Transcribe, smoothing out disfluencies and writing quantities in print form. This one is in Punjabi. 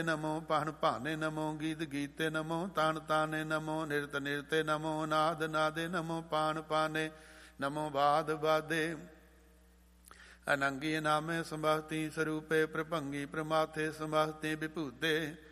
ਨਮੋ ਪਹਨ ਭਾਨੇ ਨਮੋ ਗੀਤ ਗੀਤੇ ਨਮੋ ਤਾਨ ਤਾਨੇ ਨਮੋ ਨਿਰਤ ਨਿਰਤੇ ਨਮੋ ਨਾਦ ਨਾਦੇ ਨਮੋ ਪਾਨ ਪਾਨੇ ਨਮੋ ਬਾਦ ਬਾਦੇ ਅਨੰਗੀ ਨਾਮੇ ਸੰਭਾਤੀ ਸਰੂਪੇ ਪ੍ਰਭੰਗੀ ਪ੍ਰਮਾਥੇ ਸੰਭਾਤੀ ਵਿਭੂਤੇ